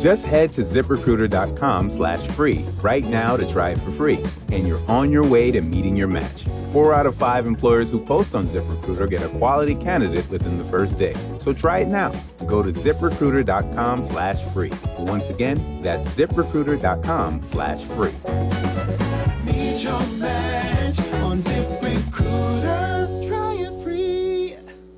Just head to ZipRecruiter.com/free right now to try it for free, and you're on your way to meeting your match. 4 out of 5 employers who post on ZipRecruiter get a quality candidate within the first day. So try it now. Go to ZipRecruiter.com/free. Once again, that's ZipRecruiter.com/free. Meet your match on ZipRecruiter. Try it free.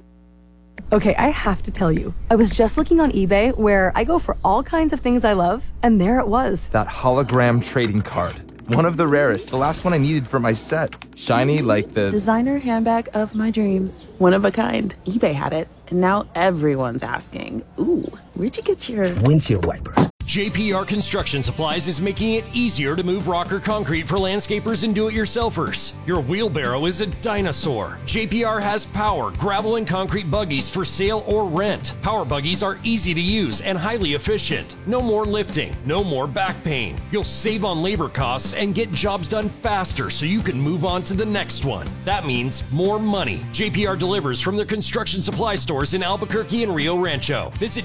Okay, I have to tell you, I was just looking on eBay where I go for all kinds of things I love, and there it was. That hologram trading card. One of the rarest, the last one I needed for my set. Shiny like the designer handbag of my dreams. One of a kind. eBay had it, and now everyone's asking, ooh, where'd you get your windshield wipers? JPR Construction Supplies is making it easier to move rock or concrete for landscapers and do-it-yourselfers. Your wheelbarrow is a dinosaur. JPR has power, gravel, and concrete buggies for sale or rent. Power buggies are easy to use and highly efficient. No more lifting, no more back pain. You'll save on labor costs and get jobs done faster so you can move on to the next one. That means more money. JPR delivers from their construction supply stores in Albuquerque and Rio Rancho. Visit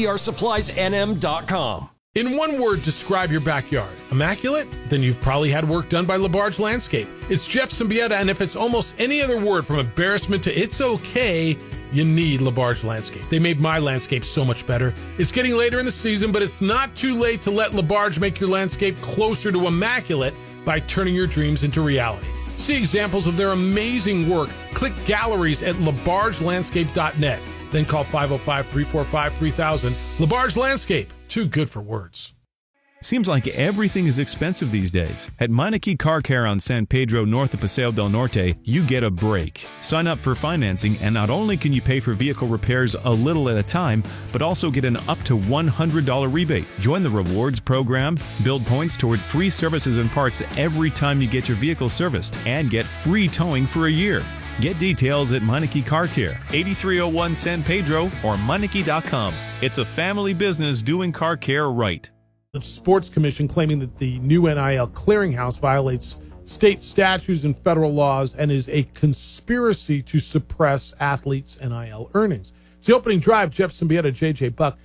jprsuppliesnm.com. In one word, describe your backyard. Immaculate? Then you've probably had work done by LaBarge Landscape. It's Jeff Symbieta, and if it's almost any other word from embarrassment to it's okay, you need LaBarge Landscape. They made my landscape so much better. It's getting later in the season, but it's not too late to let LaBarge make your landscape closer to immaculate by turning your dreams into reality. See examples of their amazing work. Click galleries at labargelandscape.net. Then call 505-345-3000. LaBarge Landscape. Too good for words. Seems like everything is expensive these days. At Meineke Car Care on San Pedro north of Paseo del Norte, you get a break. Sign up for financing, and not only can you pay for vehicle repairs a little at a time, but also get an up to $100 rebate. Join the rewards program, build points toward free services and parts every time you get your vehicle serviced, and get free towing for a year. Get details at Meineke Car Care, 8301 San Pedro, or Meineke.com. It's a family business doing car care right. The Sports Commission claiming that the new NIL clearinghouse violates state statutes and federal laws and is a conspiracy to suppress athletes' NIL earnings. It's the opening drive. Jeff Symbieta, JJ Buck.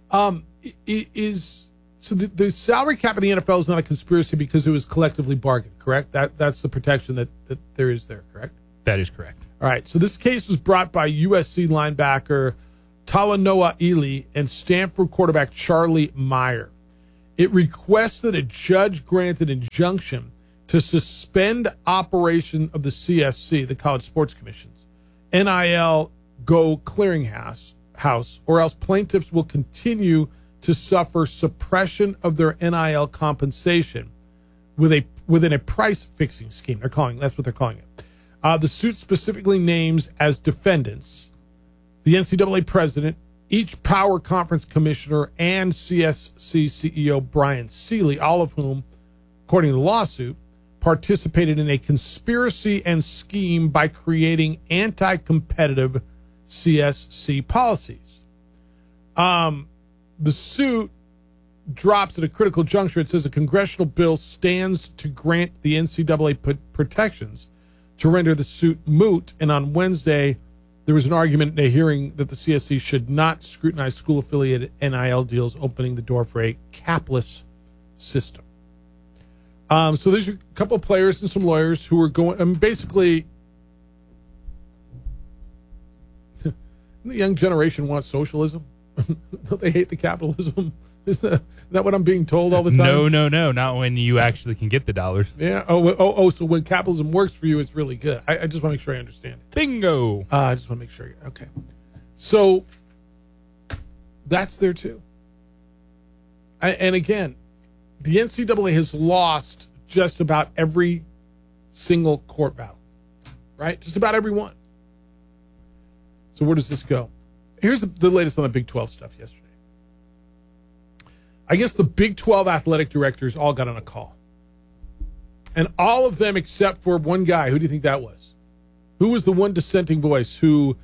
The salary cap in the NFL is not a conspiracy because it was collectively bargained, correct? That's the protection that there is there, correct? That is correct. All right. So this case was brought by USC linebacker Talanoa Ely and Stanford quarterback Charlie Meyer. It requests that a judge grant an injunction to suspend operation of the CSC, the College Sports Commission's NIL Go Clearinghouse, or else plaintiffs will continue to suffer suppression of their NIL compensation within a price fixing scheme. That's what they're calling it. The suit specifically names as defendants the NCAA president, each power conference commissioner, and CSC CEO Brian Seeley, all of whom, according to the lawsuit, participated in a conspiracy and scheme by creating anti-competitive CSC policies. The suit drops at a critical juncture. It says a congressional bill stands to grant the NCAA protections to render the suit moot, and on Wednesday, there was an argument in a hearing that the CSC should not scrutinize school-affiliated NIL deals, opening the door for a capless system. So there's a couple of players and some lawyers who are going, basically, the young generation wants socialism. Don't they hate the capitalism? Is that what I'm being told all the time? No. Not when you actually can get the dollars. Yeah. Oh. So when capitalism works for you, it's really good. I just want to make sure I understand it. Bingo. I just want to make sure. Okay. So that's there too. And again, the NCAA has lost just about every single court battle, right? Just about every one. So where does this go? Here's the latest on the Big 12 stuff yesterday. I guess the Big 12 athletic directors all got on a call. And all of them except for one guy. Who do you think that was? Who was the one dissenting voice who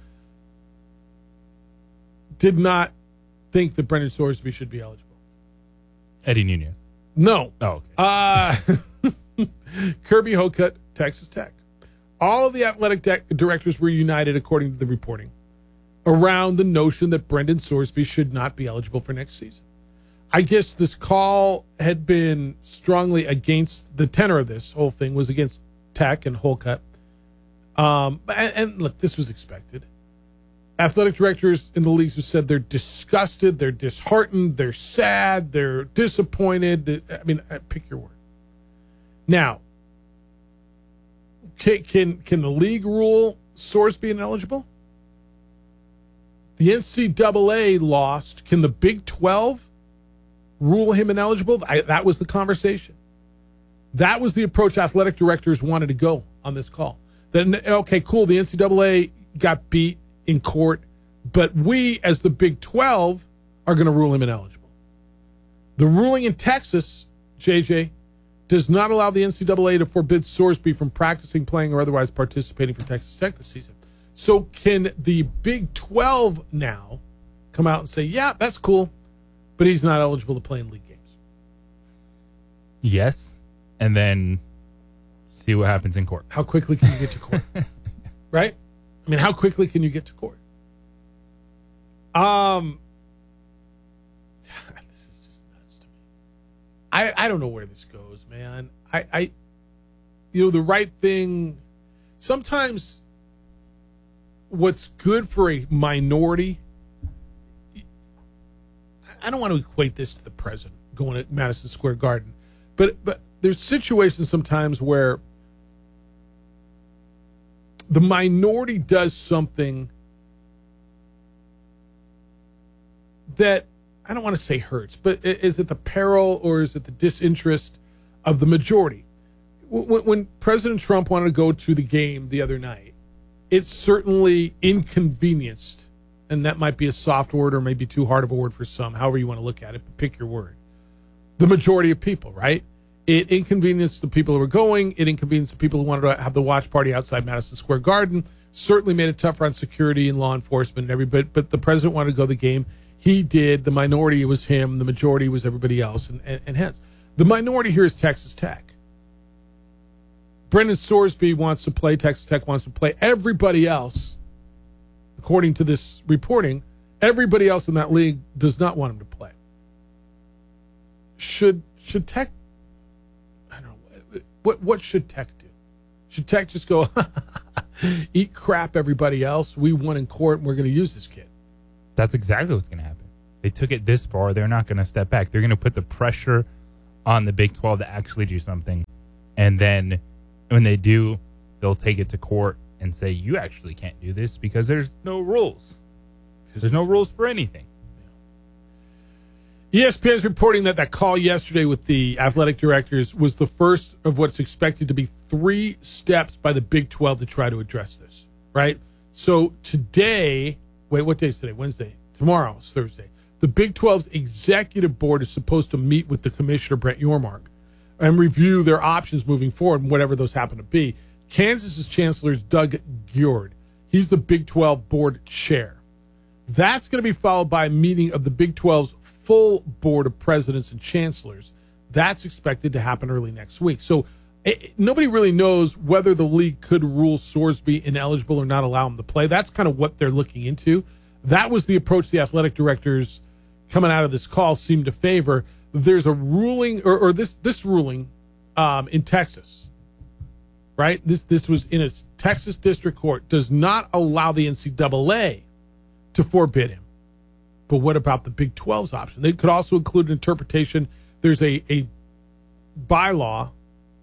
did not think that Brendan Sorsby should be eligible? Eddie Nunez. No. Oh, okay. Kirby Hocutt, Texas Tech. All of the athletic directors were united, according to the reporting, around the notion that Brendan Sorsby should not be eligible for next season. I guess this call had been strongly against the tenor of this whole thing was against Tech and Holcutt. And look, this was expected. Athletic directors in the leagues have said they're disgusted, they're disheartened, they're sad, they're disappointed. I mean, pick your word. Now, can the league rule Sorsby ineligible? The NCAA lost. Can the Big 12 rule him ineligible? That was the conversation. That was the approach athletic directors wanted to go on this call. Then, okay, cool, the NCAA got beat in court, but we, as the Big 12, are going to rule him ineligible. The ruling in Texas, JJ, does not allow the NCAA to forbid Sorsby from practicing, playing, or otherwise participating for Texas Tech this season. So can the Big 12 now come out and say, yeah, that's cool, but he's not eligible to play in league games? Yes, and then see what happens in court. How quickly can you get to court? Right? I mean, how quickly can you get to court? This is just nuts to me. I don't know where this goes, man. I the right thing, sometimes what's good for a minority, I don't want to equate this to the president going to Madison Square Garden, but there's situations sometimes where the minority does something that, I don't want to say hurts, but is it the peril or is it the disinterest of the majority? When President Trump wanted to go to the game the other night, it certainly inconvenienced, and that might be a soft word or maybe too hard of a word for some, however you want to look at it, but pick your word. The majority of people, right? It inconvenienced the people who were going. It inconvenienced the people who wanted to have the watch party outside Madison Square Garden. Certainly made it tougher on security and law enforcement and everybody. But the president wanted to go to the game. He did. The minority was him. The majority was everybody else. And hence, the minority here is Texas Tech. Brendan Sorsby wants to play. Texas Tech wants to play. Everybody else, according to this reporting, everybody else in that league does not want him to play. Should Tech... What should Tech do? Should Tech just go, eat crap, everybody else? We won in court, and we're going to use this kid. That's exactly what's going to happen. They took it this far. They're not going to step back. They're going to put the pressure on the Big 12 to actually do something. And then when they do, they'll take it to court and say, you actually can't do this because there's no rules. There's no rules for anything. ESPN is reporting that call yesterday with the athletic directors was the first of what's expected to be 3 steps by the Big 12 to try to address this, right? So today, what day is today? Wednesday. Tomorrow is Thursday. The Big 12's executive board is supposed to meet with the commissioner, Brett Yormark, and review their options moving forward, whatever those happen to be. Kansas's chancellor is Doug Geord. He's the Big 12 board chair. That's going to be followed by a meeting of the Big 12's full board of presidents and chancellors. That's expected to happen early next week. So nobody really knows whether the league could rule Sorsby ineligible or not allow him to play. That's kind of what they're looking into. That was the approach the athletic directors coming out of this call seemed to favor. There's a ruling, or this ruling in Texas, right? This was in a Texas district court, does not allow the NCAA to forbid him. But what about the Big 12's option? They could also include an interpretation. There's a bylaw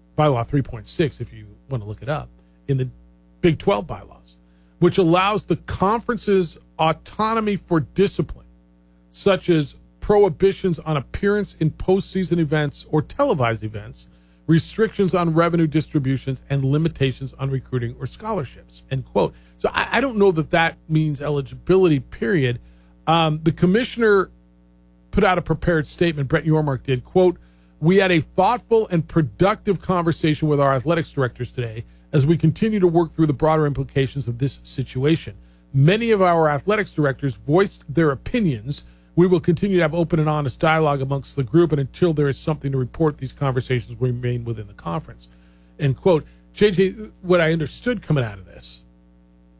3.6, if you want to look it up, in the Big 12 bylaws, which allows the conference's autonomy for discipline, such as prohibitions on appearance in postseason events or televised events, restrictions on revenue distributions, and limitations on recruiting or scholarships, end quote. So I don't know that means eligibility, period. The commissioner put out a prepared statement. Brett Yormark did, quote, "We had a thoughtful and productive conversation with our athletics directors today as we continue to work through the broader implications of this situation. Many of our athletics directors voiced their opinions. We will continue to have open and honest dialogue amongst the group, and until there is something to report, these conversations will remain within the conference," end quote. JJ, what I understood coming out of this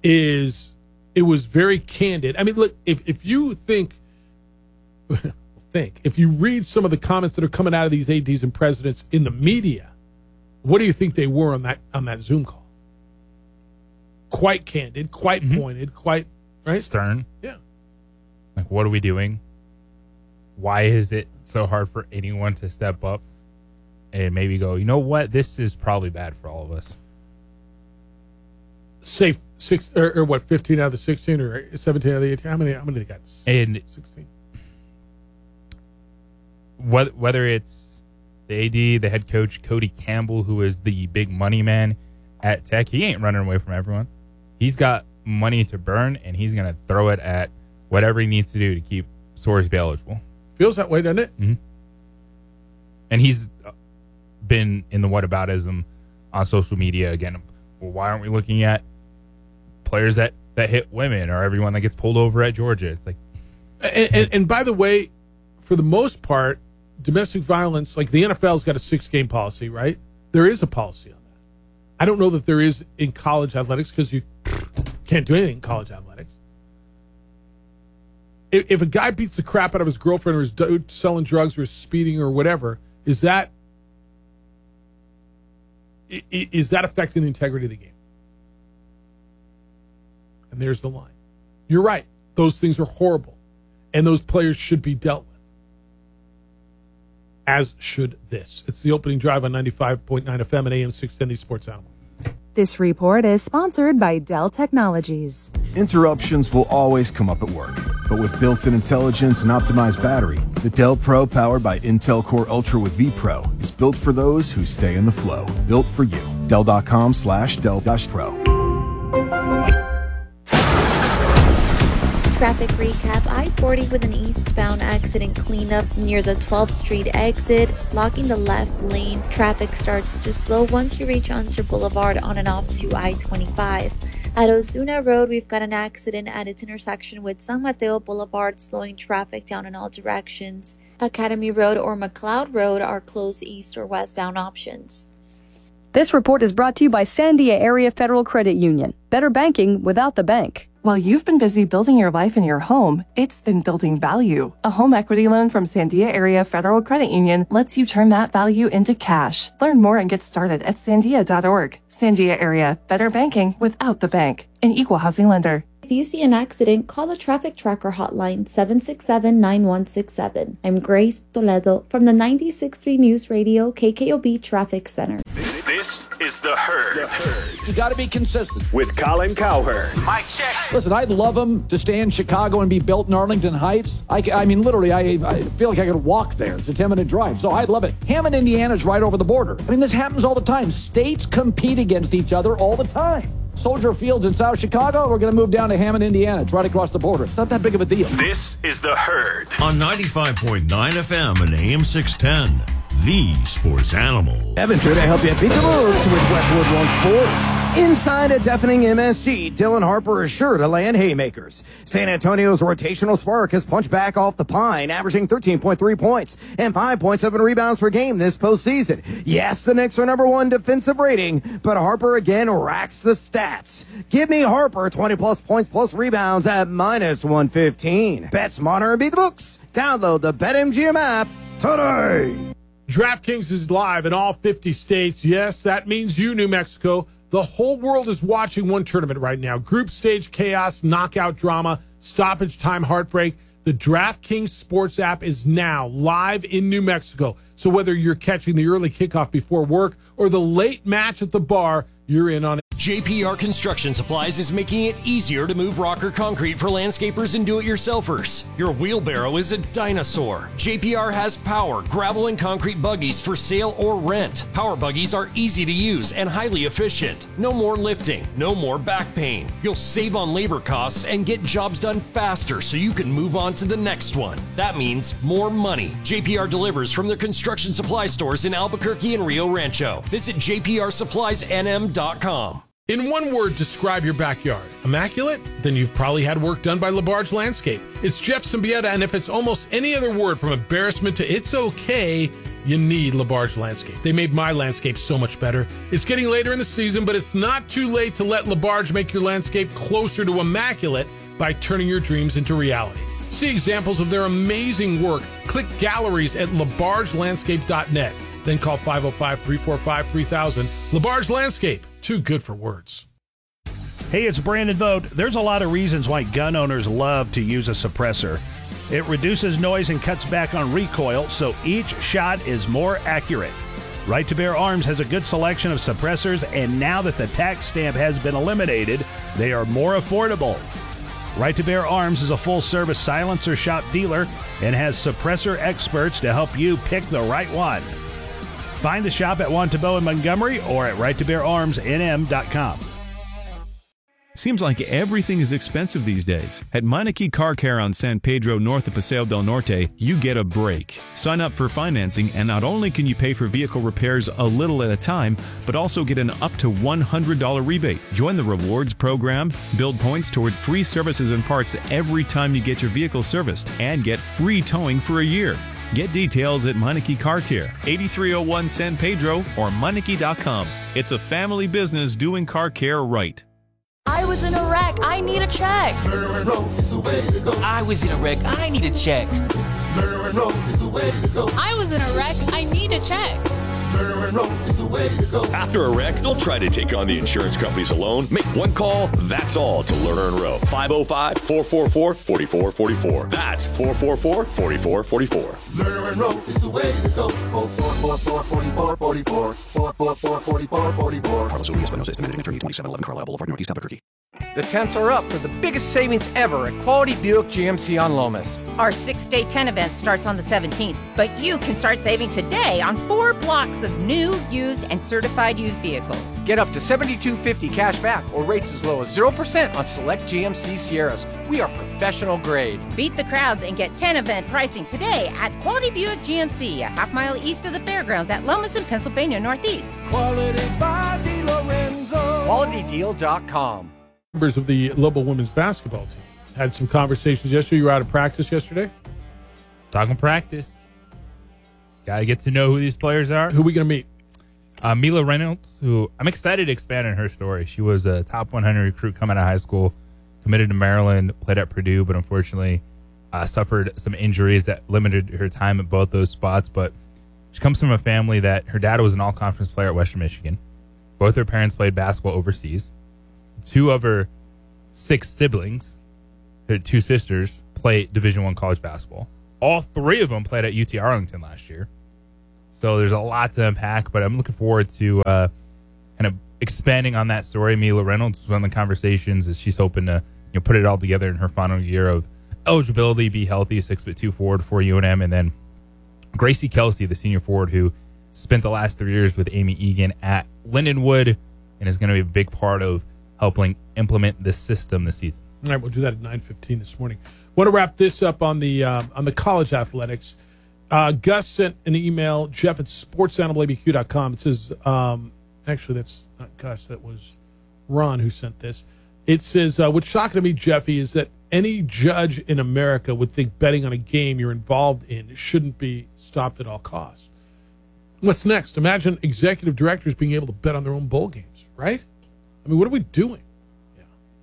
is it was very candid. I mean, look, if you think, think? If you read some of the comments that are coming out of these ADs and presidents in the media, what do you think they were on that Zoom call? Quite candid, quite pointed, quite, right? Stern. Yeah. Like, what are we doing? Why is it so hard for anyone to step up and maybe go, you know what? This is probably bad for all of us. Say 15 out of the 16 or 17 out of the 18? How many they got? And 16. Whether it's the AD, the head coach, Cody Campbell, who is the big money man at Tech, he ain't running away from everyone. He's got money to burn, and he's going to throw it at whatever he needs to do to keep Sorsby eligible. Feels that way, doesn't it? Mm-hmm. And he's been in the whataboutism on social media again. Well, why aren't we looking at players that hit women or everyone that gets pulled over at Georgia? It's like, and by the way, for the most part, domestic violence, like the NFL's got a 6-game policy, right? There is a policy on that. I don't know that there is in college athletics because you can't do anything in college athletics. If a guy beats the crap out of his girlfriend or is selling drugs or is speeding or whatever, is that affecting the integrity of the game? And there's the line. You're right. Those things are horrible. And those players should be dealt with. As should this. It's the opening drive on 95.9 FM and AM 610, the Sports Animal. This report is sponsored by Dell Technologies. Interruptions will always come up at work. But with built-in intelligence and optimized battery, the Dell Pro powered by Intel Core Ultra with vPro is built for those who stay in the flow. Built for you. Dell.com/Dell-Pro. Traffic recap. I-40 with an eastbound accident cleanup near the 12th Street exit, blocking the left lane. Traffic starts to slow once you reach Unser Boulevard on and off to I-25. At Osuna Road, we've got an accident at its intersection with San Mateo Boulevard, slowing traffic down in all directions. Academy Road or McLeod Road are closed east or westbound options. This report is brought to you by Sandia Area Federal Credit Union. Better banking without the bank. While you've been busy building your life and your home, it's been building value. A home equity loan from Sandia Area Federal Credit Union lets you turn that value into cash. Learn more and get started at sandia.org. Sandia Area, better banking without the bank. An equal housing lender. If you see an accident, call the Traffic Tracker hotline 767-9167. I'm Grace Toledo from the 96.3 News Radio KKOB Traffic Center. This is The Herd. You got to be consistent. With Colin Cowherd. Mic check. Listen, I'd love them to stay in Chicago and be built in Arlington Heights. I mean, literally, I feel like I could walk there. It's a 10-minute drive, so I'd love it. Hammond, Indiana's right over the border. I mean, this happens all the time. States compete against each other all the time. Soldier Field's in South Chicago. We're going to move down to Hammond, Indiana. It's right across the border. It's not that big of a deal. This is The Herd. On 95.9 FM and AM 610. The Sports Animal. Evan here to help you beat the books with Westwood One Sports. Inside a deafening MSG, Dylan Harper is sure to land haymakers. San Antonio's rotational spark has punched back off the pine, averaging 13.3 points and 5.7 rebounds per game this postseason. Yes, the Knicks are #1 defensive rating, but Harper again racks the stats. Give me Harper 20-plus points plus rebounds at -115. Bet smarter and beat the books. Download the BetMGM app today. DraftKings is live in all 50 states. Yes, that means you, New Mexico. The whole world is watching one tournament right now. Group stage chaos, knockout drama, stoppage time heartbreak. The DraftKings Sports app is now live in New Mexico. So whether you're catching the early kickoff before work or the late match at the bar, you're in on it. JPR Construction Supplies is making it easier to move rock or concrete for landscapers and do-it-yourselfers. Your wheelbarrow is a dinosaur. JPR has power, gravel, and concrete buggies for sale or rent. Power buggies are easy to use and highly efficient. No more lifting, no more back pain. You'll save on labor costs and get jobs done faster so you can move on to the next one. That means more money. JPR delivers from their construction supply stores in Albuquerque and Rio Rancho. Visit jprsuppliesnm.com. In one word, describe your backyard. Immaculate? Then you've probably had work done by LaBarge Landscape. It's Jeff Symbieta, and if it's almost any other word from embarrassment to it's okay, you need LaBarge Landscape. They made my landscape so much better. It's getting later in the season, but it's not too late to let LaBarge make your landscape closer to immaculate by turning your dreams into reality. See examples of their amazing work. Click galleries at labargelandscape.net. Then call 505-345-3000. LaBarge Landscape, too good for words. Hey, it's Brandon Vogt. There's a lot of reasons why gun owners love to use a suppressor. It reduces noise and cuts back on recoil, so each shot is more accurate. Right to Bear Arms has a good selection of suppressors, and now that the tax stamp has been eliminated, they are more affordable. Right to Bear Arms is a full-service silencer shop dealer and has suppressor experts to help you pick the right one. Find the shop at Wantabo in Montgomery or at righttobeararmsnm.com. Seems like everything is expensive these days. At Meineke Car Care on San Pedro north of Paseo del Norte, you get a break. Sign up for financing, and not only can you pay for vehicle repairs a little at a time, but also get an up to $100 rebate. Join the rewards program, build points toward free services and parts every time you get your vehicle serviced, and get free towing for a year. Get details at Meineke Car Care, 8301 San Pedro, or Meineke.com. It's a family business doing car care right. I was in a wreck. I need a check. I was in a wreck. I need a check. I was in a wreck. I need a check. After a wreck, don't try to take on the insurance companies alone. Make one call, that's all, to Lerner and Rowe. 505-444-4444. That's 444-4444. Lerner and Rowe is the way to go. 444-4444. 444-4444. Carlos Urias, Buenos Aires, Managing Attorney, 2711 Carlisle Boulevard, Northeast Albuquerque. The tents are up for the biggest savings ever at Quality Buick GMC on Lomas. Our 6-day tent event starts on the 17th, but you can start saving today on 4 blocks of new, used, and certified used vehicles. Get up to $72.50 cash back or rates as low as 0% on select GMC Sierras. We are professional grade. Beat the crowds and get tent event pricing today at Quality Buick GMC, a half-mile east of the fairgrounds at Lomas in Pennsylvania Northeast. Quality by DiLorenzo. QualityDeal.com. Members of the Lobo women's basketball team had some conversations yesterday. You were out of practice yesterday? Talking practice. Got to get to know who these players are. Who are we going to meet? Mila Reynolds, who I'm excited to expand on her story. She was a top 100 recruit coming out of high school, committed to Maryland, played at Purdue, but unfortunately suffered some injuries that limited her time at both those spots. But she comes from a family that her dad was an all-conference player at Western Michigan. Both her parents played basketball overseas. 2 of her 6 siblings, her 2 sisters, play Division I college basketball. All 3 of them played at UT Arlington last year. So there's a lot to unpack, but I'm looking forward to kind of expanding on that story. Mila Reynolds was one of the conversations as she's hoping to put it all together in her final year of eligibility, be healthy, 6'2" forward for UNM, and then Gracie Kelsey, the senior forward who spent the last 3 years with Amy Egan at Lindenwood and is going to be a big part of helping implement this system this season. All right, we'll do that at 9:15 this morning. Want to wrap this up on the college athletics. Gus sent an email, Jeff at sportsanimalabq.com. It says, actually, that's not Gus. That was Ron who sent this. It says, what's shocking to me, Jeffy, is that any judge in America would think betting on a game you're involved in shouldn't be stopped at all costs. What's next? Imagine executive directors being able to bet on their own bowl games, right? I mean, what are we doing? Yeah,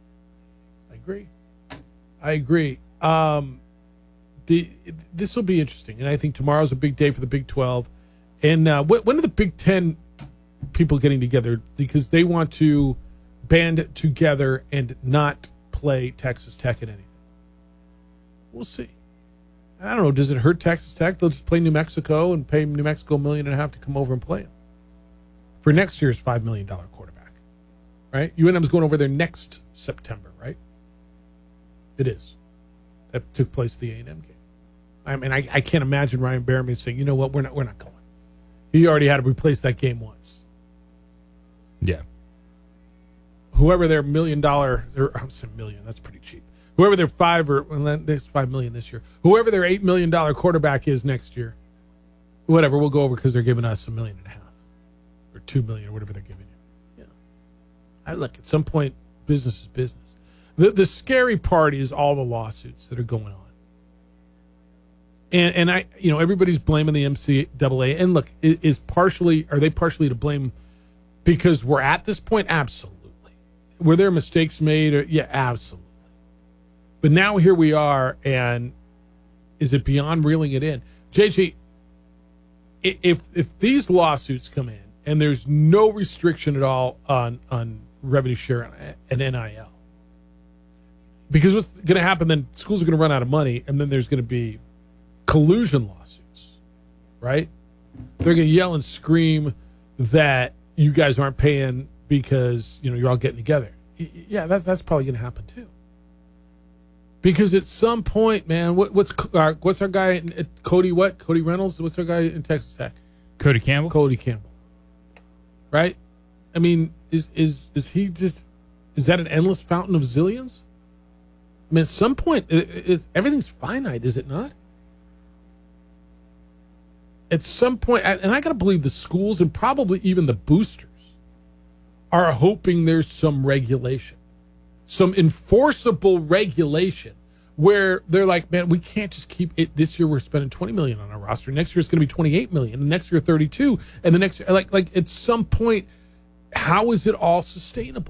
I agree. This will be interesting, and I think tomorrow's a big day for the Big 12. And when are the Big 10 people getting together? Because they want to band together and not play Texas Tech in anything. We'll see. I don't know. Does it hurt Texas Tech? They'll just play New Mexico and pay New Mexico $1.5 million to come over and play them for next year's $5 million quarterback. Right? UNM's going over there next September, right? It is. That took place at the A&M game. I mean, I can't imagine Ryan Berman saying, you know what, we're not going. He already had to replace that game once. Yeah. Whoever their $1 million, I'm saying million, that's pretty cheap. Whoever their there's $5 million this year. Whoever their $8 million quarterback is next year, whatever, we'll go over because they're giving us $1.5 million or $2 million or whatever they're giving you. Look, at some point, business is business. The scary part is all the lawsuits that are going on. And everybody's blaming the NCAA. And look, are they partially to blame because we're at this point? Absolutely. Were there mistakes made? Yeah, absolutely. But now here we are, and is it beyond reeling it in? JJ, if these lawsuits come in and there's no restriction at all on revenue share and NIL, because what's going to happen then, schools are going to run out of money, and then there's going to be collusion lawsuits, right? They're going to yell and scream that you guys aren't paying because, you're all getting together. Yeah, that's probably going to happen too. Because at some point, man, what's our guy at Cody? What Cody Reynolds? What's our guy in Texas Tech? Cody Campbell. Cody Campbell. Right? I mean, is he just? Is that an endless fountain of zillions? I mean, at some point, everything's finite, is it not? At some point, and I got to believe the schools and probably even the boosters are hoping there's some regulation, some enforceable regulation where they're like, man, we can't just keep it. This year we're spending $20 million on our roster. Next year it's going to be $28 million. And next year 32. And the next year, like at some point, how is it all sustainable?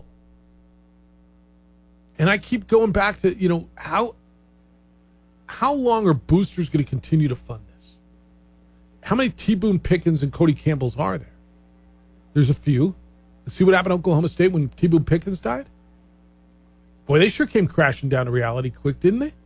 And I keep going back to, how long are boosters going to continue to fund this? How many T. Boone Pickens and Cody Campbells are there? There's a few. See what happened to Oklahoma State when T. Boone Pickens died? Boy, they sure came crashing down to reality quick, didn't they?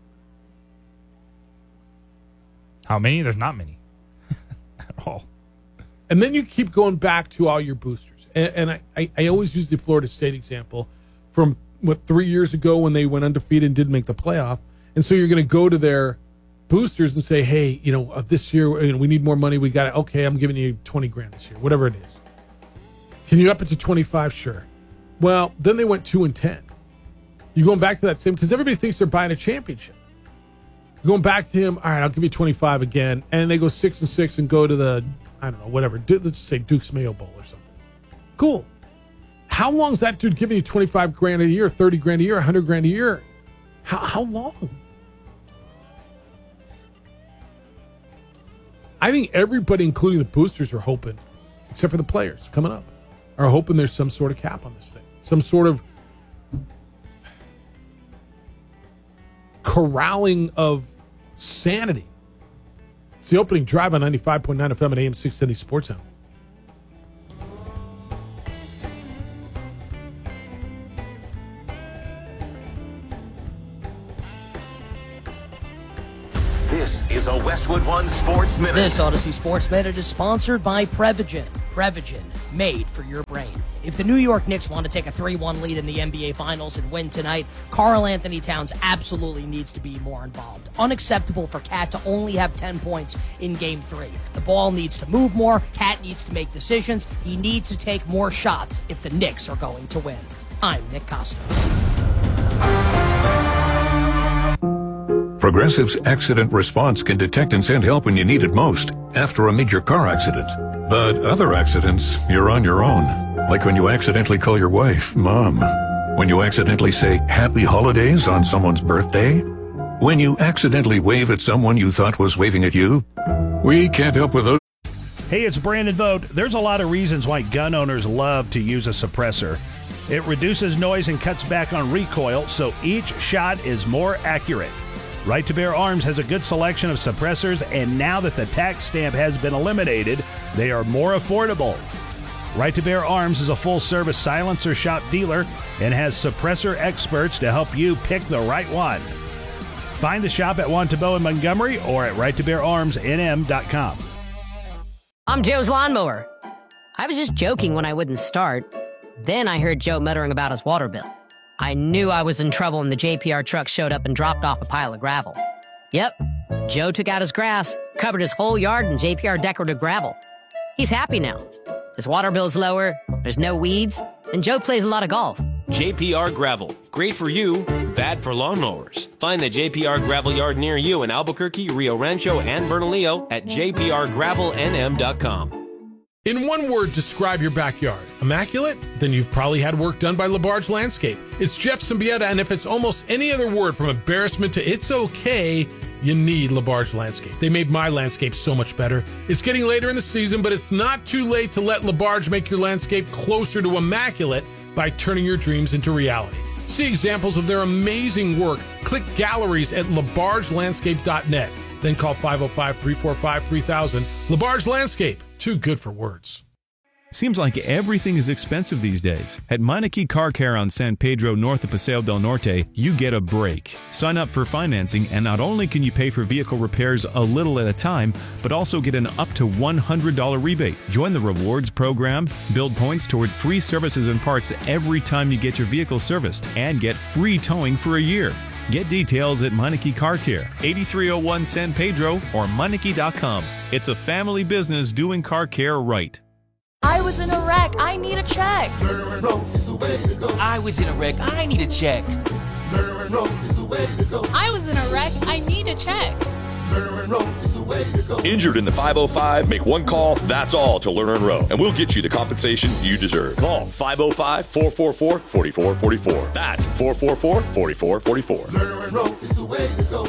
How many? There's not many at all. And then you keep going back to all your boosters. And I always use the Florida State example from, 3 years ago when they went undefeated and didn't make the playoff. And so you're going to go to their boosters and say, hey, this year we need more money. We got it. Okay, I'm giving you $20,000 this year, whatever it is. Can you up it to 25? Sure. Well, then they went 2-10. You're going back to that same, because everybody thinks they're buying a championship. You're going back to him, all right, I'll give you 25 again. And they go 6-6 and go to the, I don't know, whatever. Let's just say Duke's Mayo Bowl or something. Cool. How long is that dude giving you $25,000 a year, $30,000 a year, $100,000 a year? How long? I think everybody, including the boosters, are hoping, except for the players coming up, are hoping there's some sort of cap on this thing. Some sort of corralling of sanity. It's the opening drive on 95.9 FM at AM 670 Sports Center. This is a Westwood One Sports Minute. This Odyssey Sports Minute is sponsored by Prevagen. Prevagen, made for your brain. If the New York Knicks want to take a 3-1 lead in the NBA Finals and win tonight, Karl Anthony Towns absolutely needs to be more involved. Unacceptable for Cat to only have 10 points in Game 3. The ball needs to move more. Cat needs to make decisions. He needs to take more shots if the Knicks are going to win. I'm Nick Costa. Progressive's accident response can detect and send help when you need it most after a major car accident. But other accidents, you're on your own. Like when you accidentally call your wife Mom. When you accidentally say Happy Holidays on someone's birthday. When you accidentally wave at someone you thought was waving at you. We can't help with those. Hey, it's Brandon Vogt. There's a lot of reasons why gun owners love to use a suppressor. It reduces noise and cuts back on recoil, so each shot is more accurate. Right to Bear Arms has a good selection of suppressors, and now that the tax stamp has been eliminated, they are more affordable. Right to Bear Arms is a full-service silencer shop dealer and has suppressor experts to help you pick the right one. Find the shop at Wantaboe in Montgomery or at righttobeararmsnm.com. I'm Joe's lawnmower. I was just joking when I wouldn't start. Then I heard Joe muttering about his water bill. I knew I was in trouble when the JPR truck showed up and dropped off a pile of gravel. Yep, Joe took out his grass, covered his whole yard in JPR decorative gravel. He's happy now. His water bill's lower, there's no weeds, and Joe plays a lot of golf. JPR Gravel. Great for you, bad for lawnmowers. Find the JPR Gravel Yard near you in Albuquerque, Rio Rancho, and Bernalillo at jprgravelnm.com. In one word, describe your backyard. Immaculate? Then you've probably had work done by LaBarge Landscape. It's Jeff Symbieta, and if it's almost any other word from embarrassment to it's okay, you need LaBarge Landscape. They made my landscape so much better. It's getting later in the season, but it's not too late to let LaBarge make your landscape closer to immaculate by turning your dreams into reality. See examples of their amazing work. Click galleries at labargelandscape.net. Then call 505-345-3000. LaBarge Landscape. Too good for words. Seems like everything is expensive these days. At Meineke Car Care on San Pedro north of Paseo del Norte, you get a break. Sign up for financing, and not only can you pay for vehicle repairs a little at a time, but also get an up to $100 rebate. Join the rewards program, build points toward free services and parts every time you get your vehicle serviced, and get free towing for a year. Get details at Meineke Car Care, 8301 San Pedro, or Meineke.com. It's a family business doing car care right. I was in a wreck. I need a check. Lerner Road is the way to go. I was in a wreck. I need a check. Lerner Road is the way to go. I was in a wreck. I need a check. Lerner Road is the way to go. Injured in the 505? Make one call, that's all, to Lerner and Rowe, and we'll get you the compensation you deserve. Call 505-444-4444. That's 444-4444. Lerner Road is the way to go.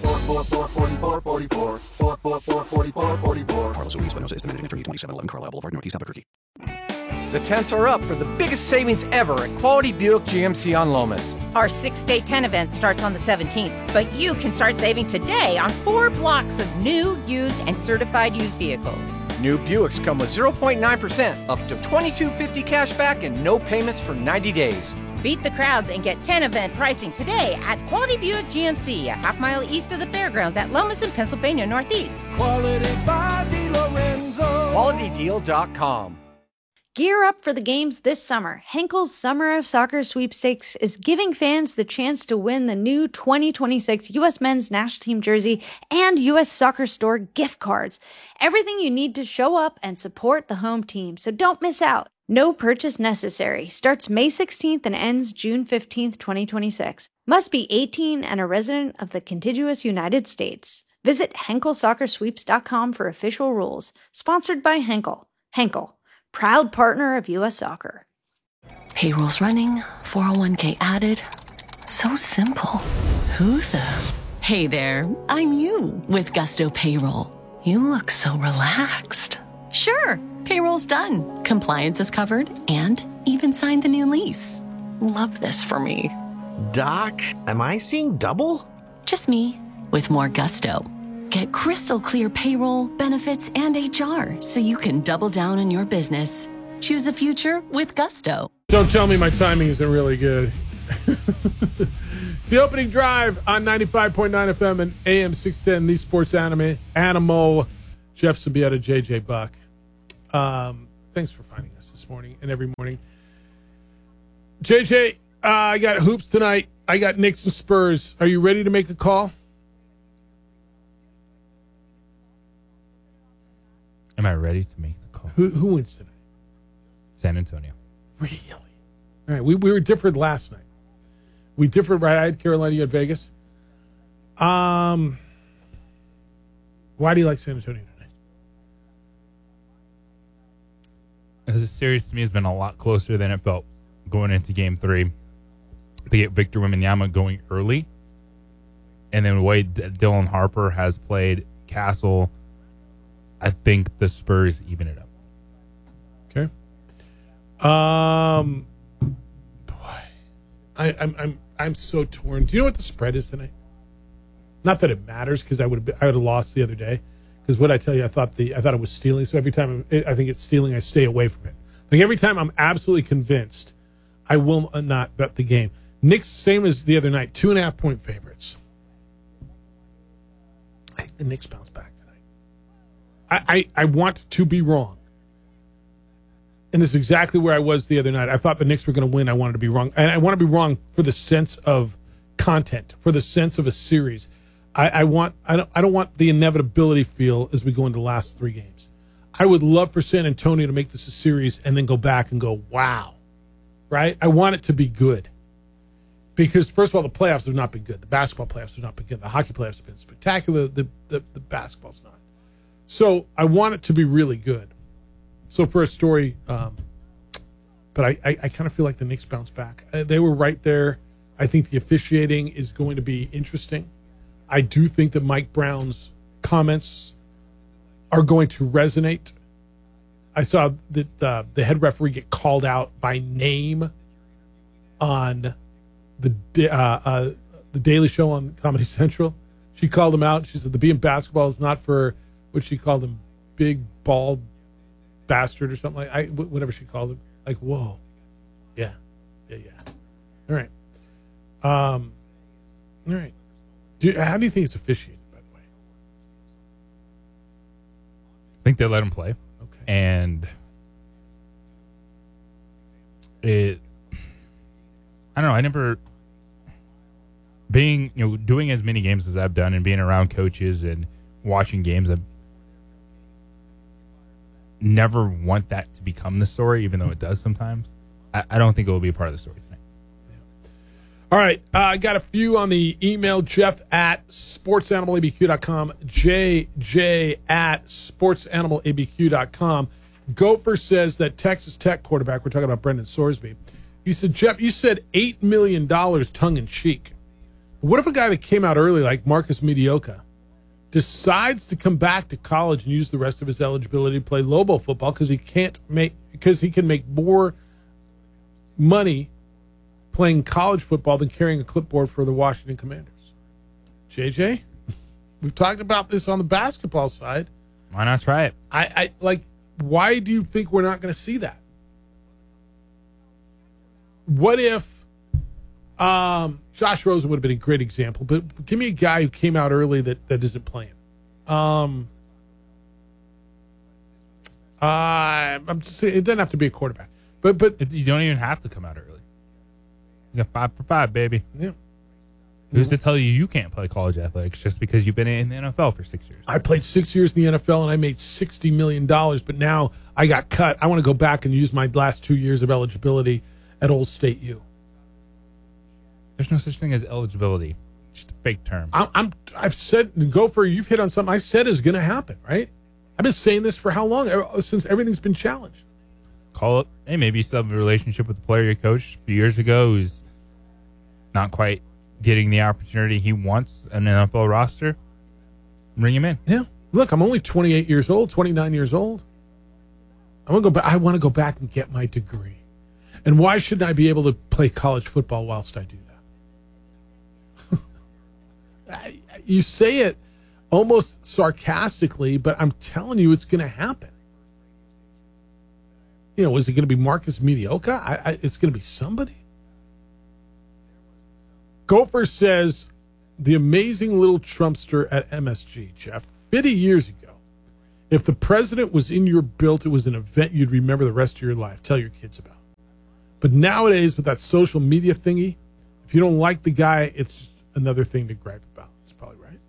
444-4444. 444-4444. Carlos Ruiz Espinosa is the managing attorney, 2711 Carlisle Boulevard, Northeast Albuquerque. The tents are up for the biggest savings ever at Quality Buick GMC on Lomas. Our 6-day tent event starts on the 17th, but you can start saving today on 4 blocks of new, used, and certified used vehicles. New Buicks come with 0.9%, up to $22.50 cash back, and no payments for 90 days. Beat the crowds and get 10 event pricing today at Quality Buick GMC, a half-mile east of the fairgrounds at Lomas in Pennsylvania Northeast. Quality by DiLorenzo. QualityDeal.com. Gear up for the games this summer. Henkel's Summer of Soccer Sweepstakes is giving fans the chance to win the new 2026 U.S. Men's National Team jersey and U.S. Soccer Store gift cards. Everything you need to show up and support the home team, so don't miss out. No purchase necessary. Starts May 16th and ends June 15th, 2026. Must be 18 and a resident of the contiguous United States. Visit HenkelSoccerSweeps.com for official rules. Sponsored by Henkel. Henkel, proud partner of U.S. Soccer. Payroll's running, 401k added. So simple. Who the? Hey there, I'm you with Gusto Payroll. You look so relaxed. Sure, payroll's done. Compliance is covered and even signed the new lease. Love this for me. Doc, am I seeing double? Just me with more Gusto. Get crystal clear payroll, benefits, and HR so you can double down on your business. Choose a future with Gusto. Don't tell me my timing isn't really good. It's the opening drive on 95.9 FM and AM 610, the sports animal. Jeff Sabieta, JJ Buck. Thanks for finding us this morning and every morning. JJ, I got hoops tonight. I got Knicks and Spurs. Are you ready to make the call? Am I ready to make the call? Who wins tonight? San Antonio. Really? All right. We were different last night. We differed, right? I had Carolina, you had Vegas. Why do you like San Antonio tonight? The series to me has been a lot closer than it felt going into Game 3. They get Victor Wembanyama going early. And then the way Dylan Harper has played Castle, I think the Spurs even it up. Okay. Boy, I'm so torn. Do you know what the spread is tonight? Not that it matters because I would have lost the other day. Because what I tell you, I thought it was stealing. So every time I think it's stealing, I stay away from it. Like every time I'm absolutely convinced, I will not bet the game. Knicks, same as the other night, 2.5-point favorites. I think the Knicks bounce back tonight. I want to be wrong. And this is exactly where I was the other night. I thought the Knicks were going to win. I wanted to be wrong. And I want to be wrong for the sense of content, for the sense of a series. I don't want the inevitability feel as we go into the last 3 games. I would love for San Antonio to make this a series and then go back and go, wow. Right? I want it to be good. Because, first of all, the playoffs have not been good. The basketball playoffs have not been good. The hockey playoffs have been spectacular. The basketball's not. So I want it to be really good. So for a story, but I kind of feel like the Knicks bounce back. They were right there. I think the officiating is going to be interesting. I do think that Mike Brown's comments are going to resonate. I saw that the head referee get called out by name on the Daily Show on Comedy Central. She called him out. She said the being basketball is not for what she called him, big bald bastard or something whatever she called him. Like, whoa, yeah. All right, all right. How do you think it's officiated, by the way? I think they let him play. Okay, and I don't know. I never doing as many games as I've done and being around coaches and watching games. I've never want that to become the story, even though it does sometimes. I don't think it will be a part of the story tonight. All right, I got a few on the email. Jeff at sportsanimalabq.com. JJ at sportsanimalabq.com. Gopher says that Texas Tech quarterback, we're talking about Brendan Sorsby. He said, Jeff, you said $8 million tongue-in-cheek. What if a guy that came out early like Marcus Medioka decides to come back to college and use the rest of his eligibility to play Lobo football because he can make more money playing college football than carrying a clipboard for the Washington Commanders? JJ, we've talked about this on the basketball side. Why not try it? I like. Why do you think we're not going to see that? What if Josh Rosen would have been a great example, but give me a guy who came out early that isn't playing. I'm just saying, it doesn't have to be a quarterback, but you don't even have to come out early. You got 5 for 5, baby. Yeah. Who's to tell you can't play college athletics just because you've been in the NFL for 6 years? I played 6 years in the NFL and I made $60 million, but now I got cut. I want to go back and use my last 2 years of eligibility at Old State U. There's no such thing as eligibility. It's just a fake term. I've said, Gopher, you've hit on something I said is going to happen, right? I've been saying this for how long? Since everything's been challenged. Call it. Hey, maybe you still have a relationship with the player you coached a few years ago who's not quite getting the opportunity he wants an NFL roster. Bring him in. Yeah. Look, I'm only 28 years old, 29 years old. I want to go back and get my degree. And why shouldn't I be able to play college football whilst I do that? You say it almost sarcastically, but I'm telling you it's going to happen. You know, is it going to be Marcus Medioka? It's going to be somebody. Gopher says, the amazing little Trumpster at MSG, Jeff, 50 years ago, if the president was in your built, it was an event you'd remember the rest of your life. Tell your kids about. But nowadays, with that social media thingy, if you don't like the guy, it's just another thing to gripe about. That's probably right.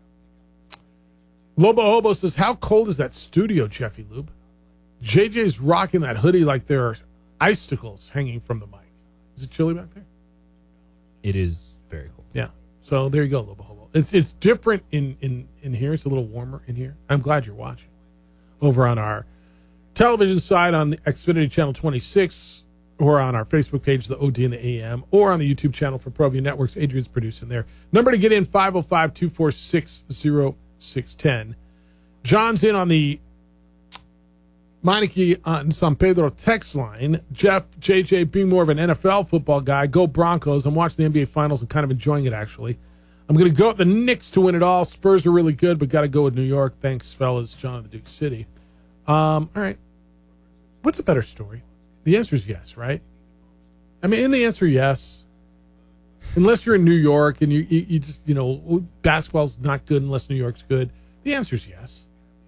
Lobo Hobo says, how cold is that studio, Jeffy Lube? JJ's rocking that hoodie like there are icicles hanging from the mic. Is it chilly back there? It is very cold. Yeah. So there you go, Lobo Hobo. It's different in here. It's a little warmer in here. I'm glad you're watching. Over on our television side on the Xfinity Channel 26, or on our Facebook page, the OD and the AM, or on the YouTube channel for ProView Networks. Adrian's producing there. Number to get in, 505-246-0610. John's in on the Meineke on San Pedro text line. Jeff, JJ, being more of an NFL football guy, go Broncos. I'm watching the NBA Finals and kind of enjoying it, actually. I'm going to go with the Knicks to win it all. Spurs are really good, but got to go with New York. Thanks, fellas. John of the Duke City. All right. What's a better story? The answer is yes, right? I mean, in the answer, yes. Unless you're in New York and you just, basketball's not good unless New York's good. The answer is yes.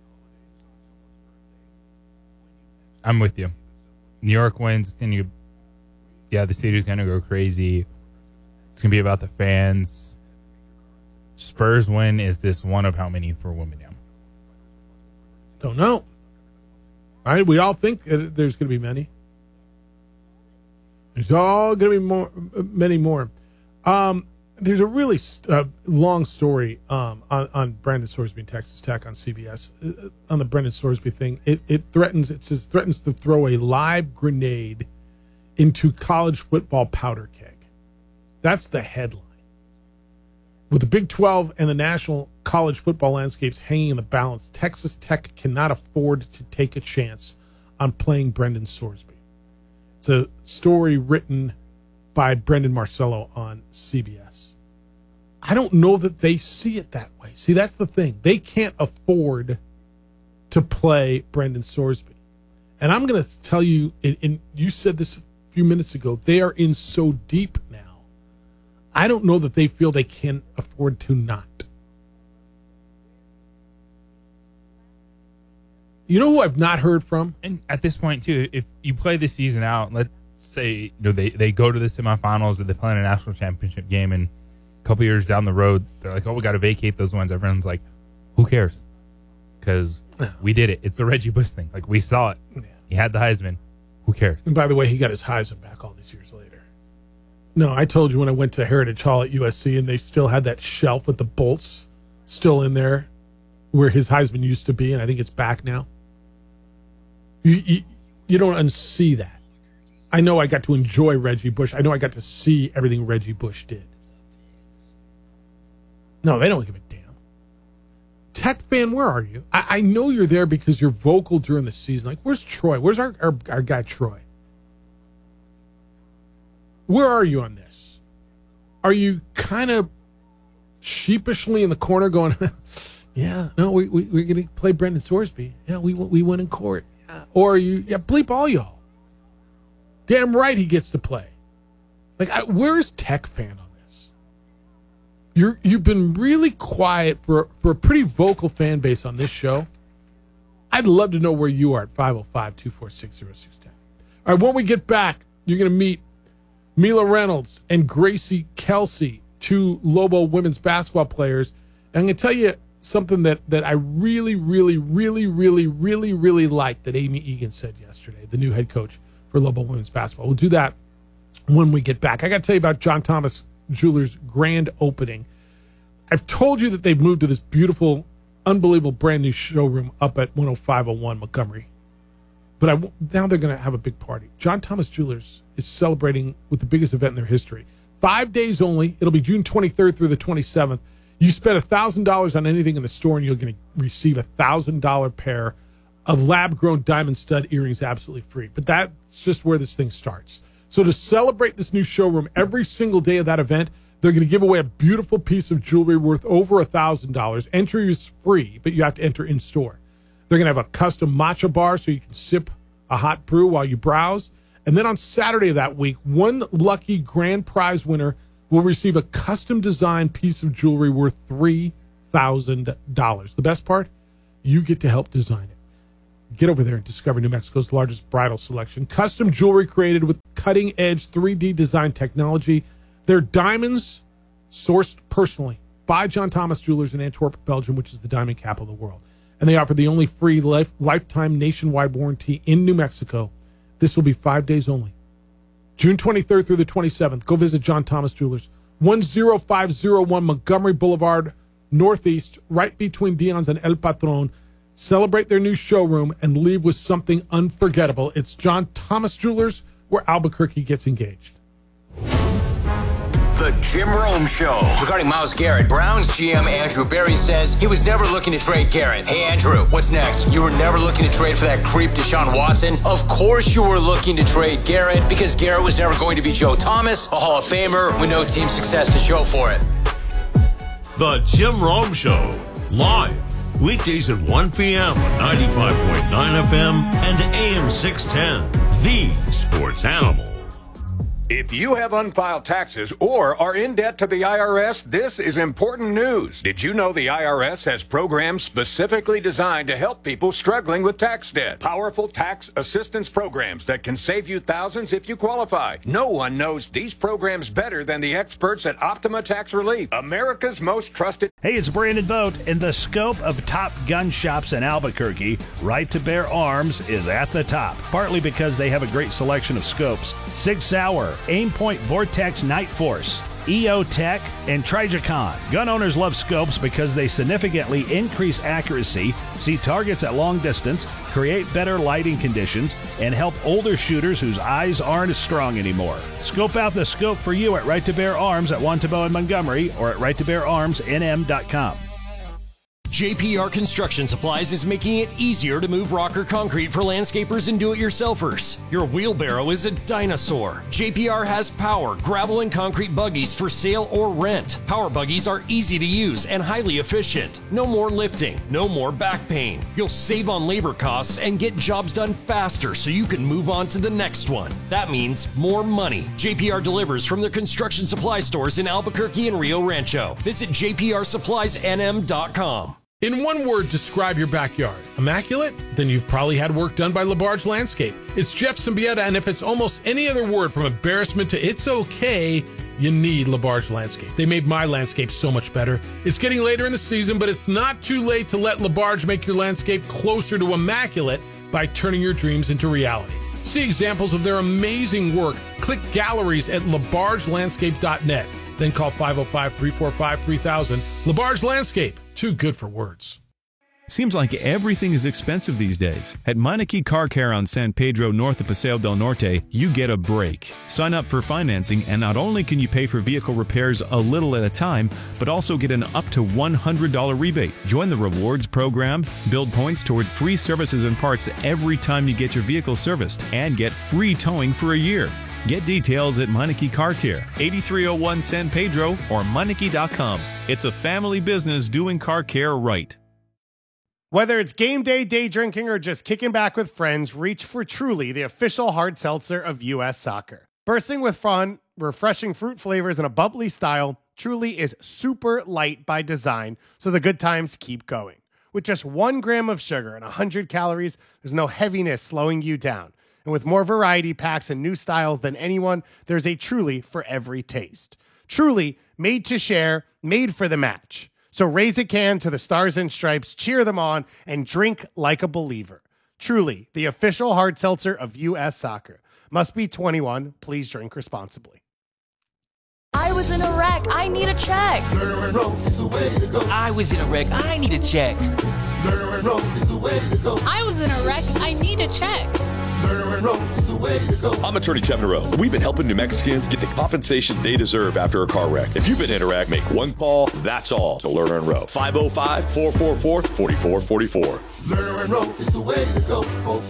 I'm with you. New York wins. The city's going to go crazy. It's going to be about the fans. Spurs win. Is this one of how many for women now? Don't know. All right, we all think there's going to be many. There's all going to be many more. There's a really long story on Brandon Sorsby and Texas Tech on CBS on the Brandon Sorsby thing. It threatens to throw a live grenade into college football powder keg. That's the headline. With the Big 12 and the national college football landscapes hanging in the balance, Texas Tech cannot afford to take a chance on playing Brendan Sorsby. It's a story written by Brendan Marcello on CBS. I don't know that they see it that way. See, that's the thing. They can't afford to play Brendan Sorsby. And I'm going to tell you, and you said this a few minutes ago, they are in so deep now. I don't know that they feel they can afford to not. You know who I've not heard from? And at this point, too, if you play this season out, let's say they go to the semifinals or they play in a national championship game, and a couple years down the road, they're like, oh, we got to vacate those ones. Everyone's like, who cares? Because we did it. It's the Reggie Bush thing. Like, we saw it. Yeah. He had the Heisman. Who cares? And by the way, he got his Heisman back all these years later. No, I told you when I went to Heritage Hall at USC and they still had that shelf with the bolts still in there where his Heisman used to be, and I think it's back now. You don't unsee that. I know I got to enjoy Reggie Bush. I know I got to see everything Reggie Bush did. No, they don't give a damn. Tech fan, where are you? I know you're there because you're vocal during the season. Like, where's Troy? Where's our guy Troy? Where are you on this? Are you kind of sheepishly in the corner going, yeah, no, we're going to play Brendan Sorsby. Yeah, we won in court. Or are you, bleep all y'all. Damn right he gets to play. Like, where's Tech fan on this? You've been really quiet for a pretty vocal fan base on this show. I'd love to know where you are at 505-246-0610. All right, when we get back, you're going to meet Mila Reynolds and Gracie Kelsey, two Lobo women's basketball players. And I'm going to tell you something that I really liked that Amy Egan said yesterday, the new head coach for Lobo women's basketball. We'll do that when we get back. I got to tell you about John Thomas Jewelers' grand opening. I've told you that they've moved to this beautiful, unbelievable brand new showroom up at 10501 Montgomery. But now they're going to have a big party. John Thomas Jewelers is celebrating with the biggest event in their history. 5 days only. It'll be June 23rd through the 27th. You spend $1,000 on anything in the store, and you're going to receive a $1,000 pair of lab-grown diamond stud earrings absolutely free. But that's just where this thing starts. So to celebrate this new showroom, every single day of that event, they're going to give away a beautiful piece of jewelry worth over $1,000. Entry is free, but you have to enter in store. They're going to have a custom matcha bar so you can sip a hot brew while you browse. And then on Saturday of that week, one lucky grand prize winner will receive a custom-designed piece of jewelry worth $3,000. The best part? You get to help design it. Get over there and discover New Mexico's largest bridal selection. Custom jewelry created with cutting-edge 3D design technology. They're diamonds sourced personally by John Thomas Jewelers in Antwerp, Belgium, which is the diamond capital of the world. And they offer the only free lifetime nationwide warranty in New Mexico. This will be 5 days only. June 23rd through the 27th. Go visit John Thomas Jewelers. 10501 Montgomery Boulevard, Northeast, right between Dion's and El Patron. Celebrate their new showroom and leave with something unforgettable. It's John Thomas Jewelers, where Albuquerque gets engaged. The Jim Rome Show. Regarding Myles Garrett, Browns GM Andrew Berry says he was never looking to trade Garrett. Hey, Andrew, what's next? You were never looking to trade for that creep Deshaun Watson? Of course you were looking to trade Garrett because Garrett was never going to be Joe Thomas, a Hall of Famer with no team success to show for it. The Jim Rome Show. Live. Weekdays at 1 p.m. on 95.9 FM and AM 610. The Sports Animal. If you have unfiled taxes or are in debt to the IRS, this is important news. Did you know the IRS has programs specifically designed to help people struggling with tax debt? Powerful tax assistance programs that can save you thousands if you qualify. No one knows these programs better than the experts at Optima Tax Relief, America's most trusted. Hey, it's Brandon Vogt. In the scope of top gun shops in Albuquerque, Right to Bear Arms is at the top, partly because they have a great selection of scopes. Sig Sauer, Aimpoint Vortex Night Force, EO Tech, and Trijicon. Gun owners love scopes because they significantly increase accuracy, see targets at long distance, create better lighting conditions, and help older shooters whose eyes aren't as strong anymore. Scope out the scope for you at Right to Bear Arms at Wantabo and Montgomery or at righttobeararmsnm.com. JPR Construction Supplies is making it easier to move rock or concrete for landscapers and do-it-yourselfers. Your wheelbarrow is a dinosaur. JPR has power, gravel, and concrete buggies for sale or rent. Power buggies are easy to use and highly efficient. No more lifting, no more back pain. You'll save on labor costs and get jobs done faster so you can move on to the next one. That means more money. JPR delivers from their construction supply stores in Albuquerque and Rio Rancho. Visit jprsuppliesnm.com. In one word, describe your backyard. Immaculate? Then you've probably had work done by LaBarge Landscape. It's Jeff Symbieta, and if it's almost any other word from embarrassment to it's okay, you need LaBarge Landscape. They made my landscape so much better. It's getting later in the season, but it's not too late to let LaBarge make your landscape closer to immaculate by turning your dreams into reality. See examples of their amazing work. Click galleries at labargelandscape.net. Then call 505-345-3000. LaBarge Landscape. Too good for words. Seems like everything is expensive these days. At Meineke Car Care on San Pedro north of Paseo del Norte, you get a break. Sign up for financing, and not only can you pay for vehicle repairs a little at a time, but also get an up to $100 rebate. Join the rewards program, build points toward free services and parts every time you get your vehicle serviced, and get free towing for a year. Get details at Meineke Car Care, 8301 San Pedro, or Meineke.com. It's a family business doing car care right. Whether it's game day, day drinking, or just kicking back with friends, reach for Truly, the official hard seltzer of U.S. Soccer. Bursting with fun, refreshing fruit flavors, and a bubbly style, Truly is super light by design, so the good times keep going. With just 1 gram of sugar and 100 calories, there's no heaviness slowing you down. And with more variety packs and new styles than anyone, there's a Truly for every taste. Truly, made to share, made for the match. So raise a can to the Stars and Stripes, cheer them on, and drink like a believer. Truly, the official hard seltzer of U.S. Soccer. Must be 21. Please drink responsibly. I was in a wreck. I need a check. Lerner and Rowe is the way to go. I was in a wreck. I need a check. Lerner and Rowe is the way to go. I was in a wreck. I need a check. Lerner and Rowe is the way to go. I'm attorney Kevin Rowe. We've been helping New Mexicans get the compensation they deserve after a car wreck. If you've been in a wreck, make one call. That's all to Lerner and Rowe. 505-444-4444. Lerner and Rowe is the way to go.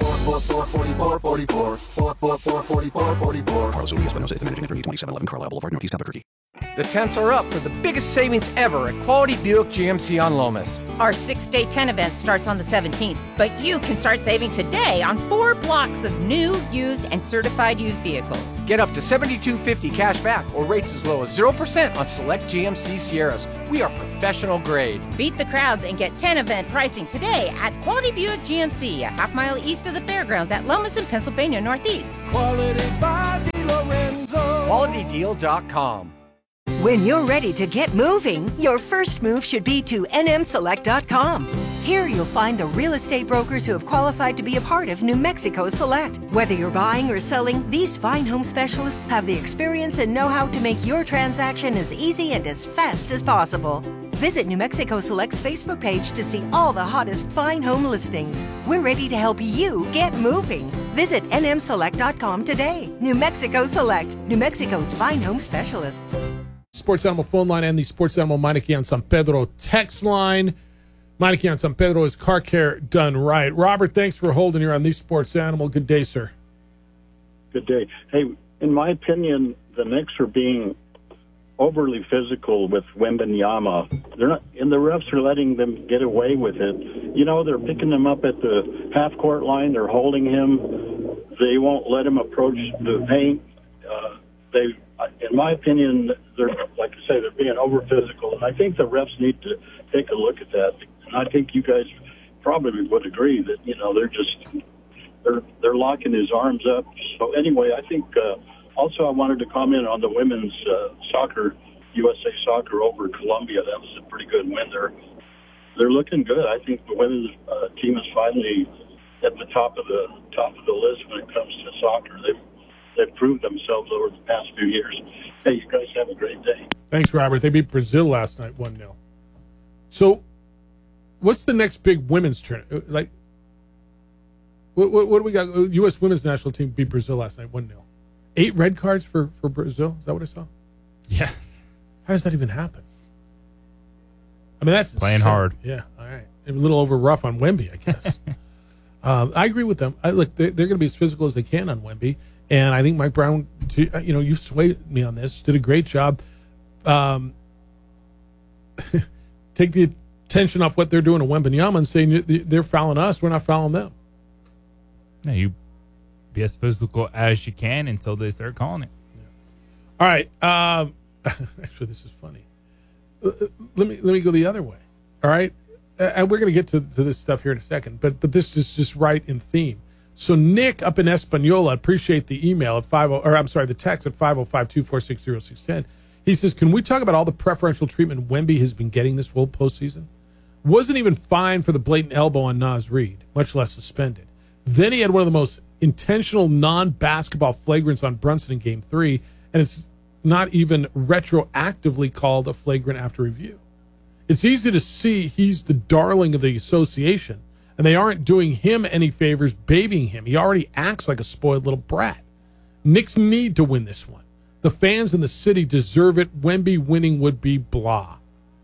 444-4444. 444-4444. Carlos Urias, Buenos Aires, Managing Attorney, 2711 Carlisle Boulevard, Northeast Albuquerque. The tents are up for the biggest savings ever at Quality Buick GMC on Lomas. Our 6-day 10 event starts on the 17th, but you can start saving today on 4 blocks of new, used, and certified used vehicles. Get up to $72.50 cash back or rates as low as 0% on select GMC Sierras. We are professional grade. Beat the crowds and get 10 event pricing today at Quality Buick GMC, a half-mile east of the fairgrounds at Lomas in Pennsylvania Northeast. Quality by DiLorenzo. QualityDeal.com. When you're ready to get moving, your first move should be to nmselect.com. Here you'll find the real estate brokers who have qualified to be a part of New Mexico Select. Whether you're buying or selling, these fine home specialists have the experience and know-how to make your transaction as easy and as fast as possible. Visit New Mexico Select's Facebook page to see all the hottest fine home listings. We're ready to help you get moving. Visit nmselect.com today. New Mexico Select, New Mexico's fine home specialists. Sports Animal phone line and the Sports Animal Meineke on San Pedro text line. Meineke on San Pedro is car care done right. Robert, thanks for holding here on the Sports Animal. Good day, sir. Good day. Hey, in my opinion, the Knicks are being overly physical with Wembanyama. They're not, and the refs are letting them get away with it. You know, they're picking him up at the half-court line. They're holding him. They won't let him approach the paint. In my opinion, they're, like I say, they're being over physical, and I think the refs need to take a look at that. And I think you guys probably would agree that they're locking his arms up. So anyway, I think also I wanted to comment on the women's soccer, USA Soccer over Colombia. That was a pretty good win. They're looking good. I think the women's team is finally at the top of the list when it comes to soccer. They've proved themselves over the past few years. Hey, you guys have a great day. Thanks, Robert. They beat Brazil last night 1-0. So what's the next big women's tournament? Like, what do we got? U.S. women's national team beat Brazil last night 1-0. 8 red cards for Brazil? Is that what I saw? Yeah. How does that even happen? I mean, that's playing insane. hard. Yeah, all right. a little over rough on Wemby, I guess. I agree with them. Look, they're going to be as physical as they can on Wemby, and I think Mike Brown, you've swayed me on this, did a great job. Take the attention off what they're doing to Wembanyama and saying they're fouling us, we're not fouling them. No, you be as physical as you can until they start calling it. All right. Actually, this is funny. Let me go the other way. All right. And we're going to get to this stuff here in a second, but this is just right in theme. So Nick up in Espanola, appreciate the email at the text at 505-246-0610. He says, can we talk about all the preferential treatment Wemby has been getting this whole postseason? Wasn't even fined for the blatant elbow on Naz Reid, much less suspended. Then he had one of the most intentional non-basketball flagrants on Brunson in Game 3, and it's not even retroactively called a flagrant after review. It's easy to see he's the darling of the association, and they aren't doing him any favors babying him. He already acts like a spoiled little brat. Knicks need to win this one. The fans in the city deserve it. Wemby winning would be blah.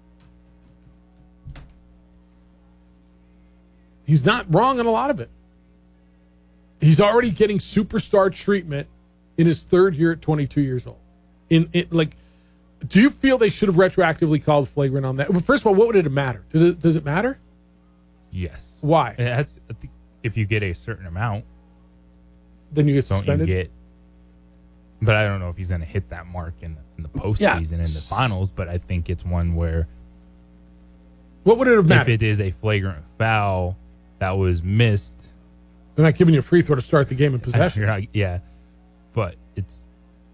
He's not wrong on a lot of it. He's already getting superstar treatment in his third year at 22 years old. Do you feel they should have retroactively called flagrant on that? Well, first of all, what would it matter? Does it matter? Yes. Why? It has, if you get a certain amount, then you get suspended. But I don't know if he's going to hit that mark in the postseason, in the finals. But I think it's one where, what would it have mattered? If it is a flagrant foul that was missed, they're not giving you a free throw to start the game in possession. But it's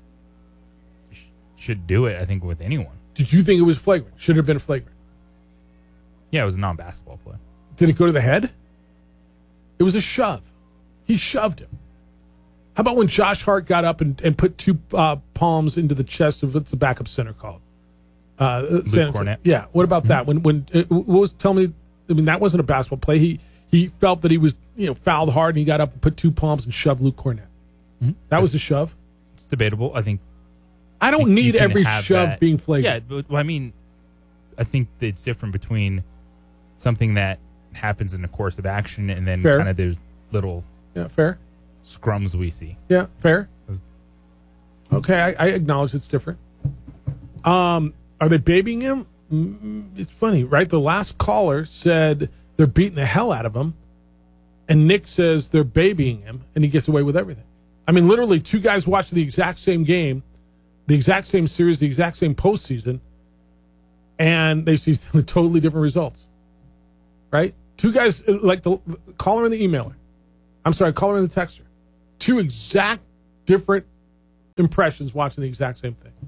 should do it. I think with anyone. Did you think it was flagrant? Should it have been flagrant? Yeah, it was a non-basketball play. Did it go to the head? It was a shove. He shoved him. How about when Josh Hart got up and put two palms into the chest of what's the backup center called? Luke Cornett. Yeah. What about that? Tell me. I mean, that wasn't a basketball play. He felt that he was fouled hard and he got up and put two palms and shoved Luke Cornett. Mm-hmm. That was the shove. It's debatable. I think. I don't need every shove being flagrant. Yeah, but I mean, I think it's different between something that happens in the course of action and then kind of those little fair scrums we see. Yeah, fair. Okay, I acknowledge it's different. Are they babying him? It's funny, right? The last caller said they're beating the hell out of him, and Nick says they're babying him, and he gets away with everything. I mean, literally, two guys watching the exact same game, the exact same series, the exact same postseason, and they see totally different results. Right? Two guys, like the caller and the emailer. I'm sorry, caller and the texter. Two exact different impressions watching the exact same thing.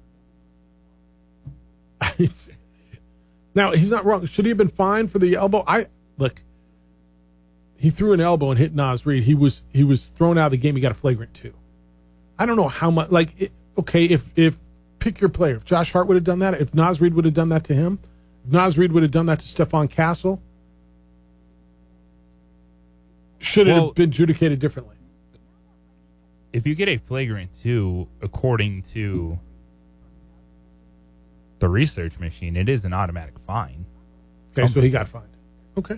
Now, he's not wrong. Should he have been fined for the elbow? Look, he threw an elbow and hit Naz Reid. He was thrown out of the game. He got a flagrant too. I don't know how much. If pick your player. If Josh Hart would have done that, if Naz Reid would have done that to him, if Naz Reid would have done that to Stephon Castle, should it have been adjudicated differently? If you get a flagrant 2, according to the research machine, it is an automatic fine. Okay, so he got fined. Okay.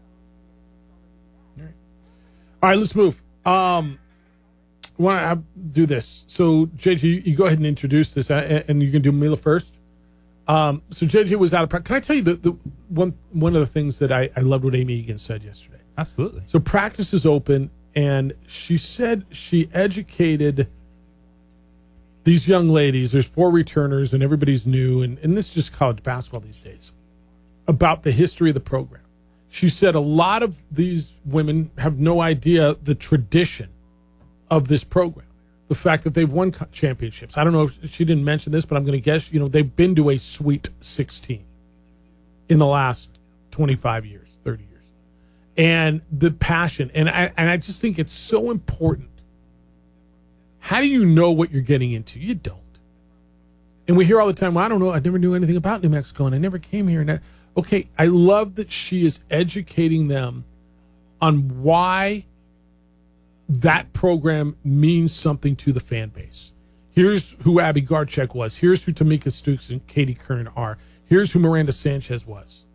All right, let's move. Want to do this. So, JJ, you go ahead and introduce this, and you can do Mila first. So, JJ was out of practice. Can I tell you the one of the things that I loved what Amy Egan said yesterday? Absolutely. So, practice is open, and she said she educated these young ladies. There's 4 returners, and everybody's new, and this is just college basketball these days, about the history of the program. She said a lot of these women have no idea the tradition of this program, the fact that they've won championships. I don't know if she didn't mention this, but I'm going to guess, they've been to a Sweet 16 in the last 25 years, 30 years. And the passion, and I just think it's so important. How do you know what you're getting into? You don't. And we hear all the time, well, I don't know, I never knew anything about New Mexico, and I never came here. And okay, I love that she is educating them on why that program means something to the fan base. Here's who Abby Garchek was. Here's who Tamika Stooks and Katie Kern are. Here's who Miranda Sanchez was.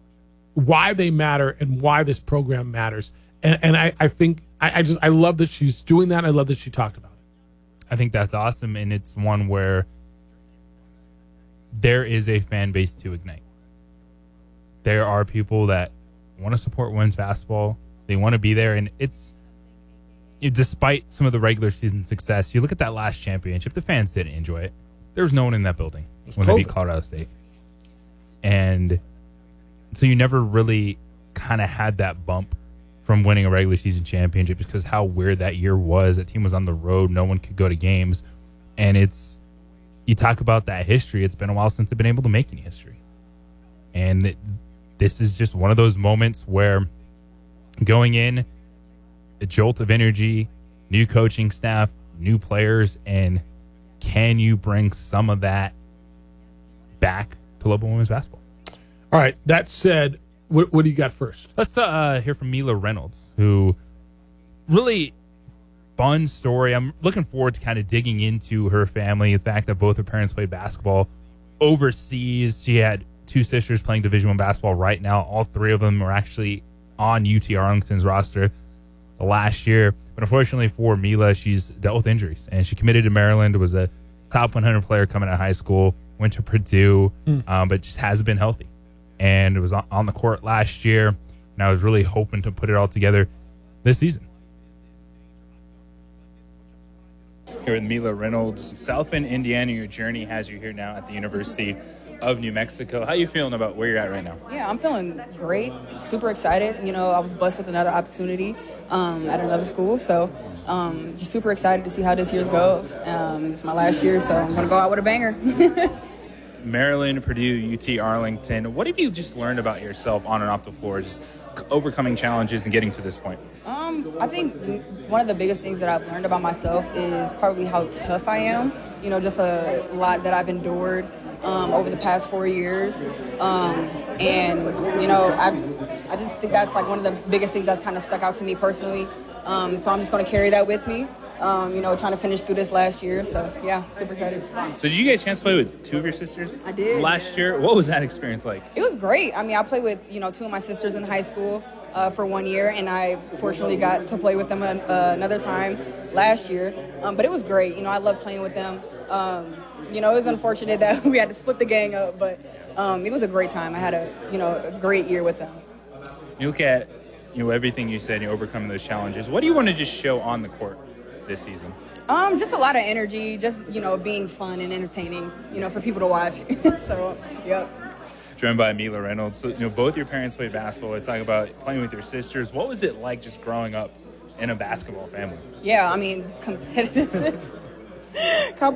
why they matter and why this program matters. And I think I love that she's doing that. I love that she talked about it. I think that's awesome, and it's one where there is a fan base to ignite. There are people that want to support women's basketball. They want to be there, and it's despite some of the regular season success. You look at that last championship, the fans didn't enjoy it. There was no one in that building when they beat Colorado State. And so you never really kind of had that bump from winning a regular season championship because how weird that year was. That team was on the road. No one could go to games. And you talk about that history. It's been a while since they've been able to make any history. And this is just one of those moments where going in, a jolt of energy, new coaching staff, new players, and can you bring some of that back to Lobo women's basketball? All right. That said, what do you got first? Let's hear from Mila Reynolds, who really fun story. I'm looking forward to kind of digging into her family, the fact that both her parents played basketball overseas. She had two sisters playing Division I basketball right now. All three of them are actually on UT Arlington's roster last year. But unfortunately for Mila, she's dealt with injuries. And she committed to Maryland, was a top 100 player coming out of high school, went to Purdue, but just hasn't been healthy. And it was on the court last year. And I was really hoping to put it all together this season. Here with Mila Reynolds. South Bend, Indiana, your journey has you here now at the University of New Mexico. How are you feeling about where you're at right now? Yeah, I'm feeling great, super excited. You know, I was blessed with another opportunity at another school, so just super excited to see how this year goes. It's my last year, so I'm going to go out with a banger. Maryland, Purdue, UT Arlington. What have you just learned about yourself on and off the floor, just overcoming challenges and getting to this point? I think one of the biggest things that I've learned about myself is probably how tough I am. You know, just a lot that I've endured over the past 4 years. And, you know, I just think that's like one of the biggest things that's kind of stuck out to me personally. So I'm just going to carry that with me. You know, trying to finish through this last year. So, yeah, super excited. So did you get a chance to play with two of your sisters? I did. Last year? What was that experience like? It was great. I mean, I played with, you know, two of my sisters in high school for 1 year, and I fortunately got to play with them another time last year. But it was great. You know, I love playing with them. You know, it was unfortunate that we had to split the gang up, but it was a great time. I had a great year with them. You look at, you know, everything you said, you're overcoming those challenges. What do you want to just show on the court this season? Just a lot of energy, just, you know, being fun and entertaining, you know, for people to watch. So, yep. Joined by Mila Reynolds. So, you know, both your parents played basketball. We talk about playing with your sisters. What was it like just growing up in a basketball family? Yeah, I mean, competitiveness.